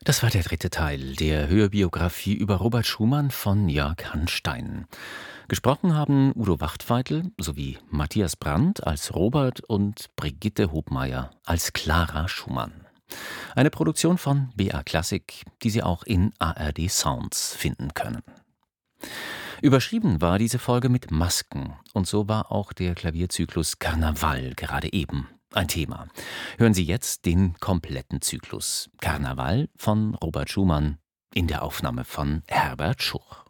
Das war der dritte Teil der Hörbiografie über Robert Schumann von Jörg Hanstein. Gesprochen haben Udo Wachtfeitel sowie Matthias Brandt als Robert und Brigitte Hobmeier als Clara Schumann. Eine Produktion von BA Klassik, die Sie auch in ARD Sounds finden können. Überschrieben war diese Folge mit Masken und so war auch der Klavierzyklus Karneval gerade eben ein Thema. Hören Sie jetzt den kompletten Zyklus Karneval von Robert Schumann in der Aufnahme von Herbert Schuch.